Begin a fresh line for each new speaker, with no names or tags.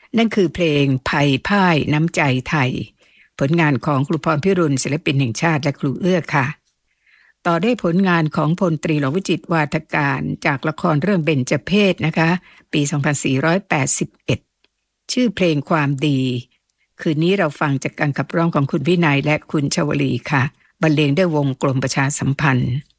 นั่นคือเพลงภัยพ่ายน้ำใจไทยผลงานของครูพรพิรุณศิลปินแห่งชาติและครูเอื้อค่ะต่อด้วยผลงานของพลตรีหลวงวิจิตรวาทการจากละครเรื่องเบญจเพสนะคะปี2481ชื่อเพลงความดีคืนนี้เราฟังจากการขับร้องของคุณวินัยและคุณชวลีค่ะบรรเลงด้วยวงกลมประชาสัมพันธ์